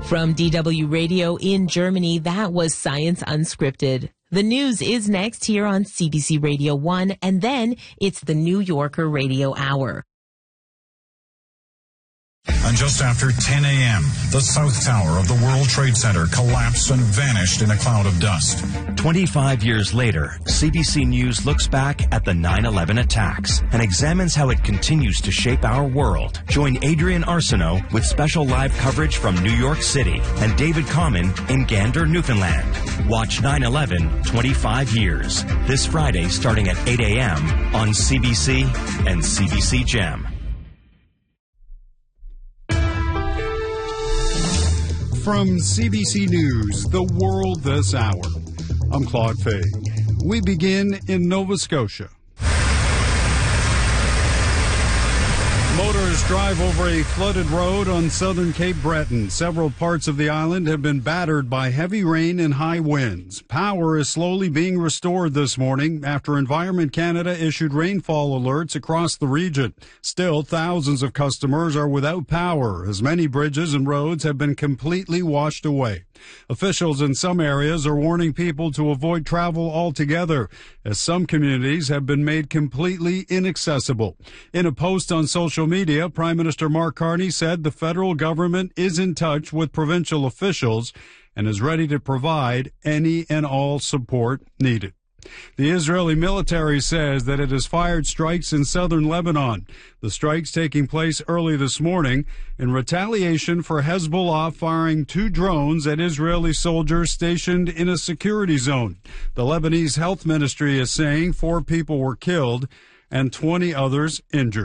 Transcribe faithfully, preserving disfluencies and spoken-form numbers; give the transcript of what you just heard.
From D W Radio in Germany, that was Science Unscripted. The news is next here on C B C Radio one, and then it's the New Yorker Radio Hour. And just after ten a.m., the South Tower of the World Trade Center collapsed and vanished in a cloud of dust. twenty-five years later, C B C News looks back at the nine eleven attacks and examines how it continues to shape our world. Join Adrian Arsenault with special live coverage from New York City and David Common in Gander, Newfoundland. Watch nine eleven twenty-five years, this Friday starting at eight a.m. on C B C and C B C Gem. From C B C News, The World This Hour, I'm Claude Fay. We begin in Nova Scotia. Motorists drive over a flooded road on southern Cape Breton. Several parts of the island have been battered by heavy rain and high winds. Power is slowly being restored this morning after Environment Canada issued rainfall alerts across the region. Still, thousands of customers are without power as many bridges and roads have been completely washed away. Officials in some areas are warning people to avoid travel altogether as some communities have been made completely inaccessible. In a post on social media, Prime Minister Mark Carney said the federal government is in touch with provincial officials and is ready to provide any and all support needed. The Israeli military says that it has fired strikes in southern Lebanon. The strikes taking place early this morning in retaliation for Hezbollah firing two drones at Israeli soldiers stationed in a security zone. The Lebanese health ministry is saying four people were killed and twenty others injured.